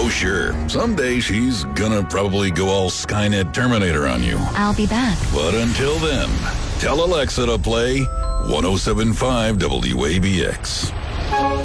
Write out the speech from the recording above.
Oh, sure. Someday she's gonna probably go all Skynet Terminator on you. I'll be back. But until then, tell Alexa to play 107.5 WABX.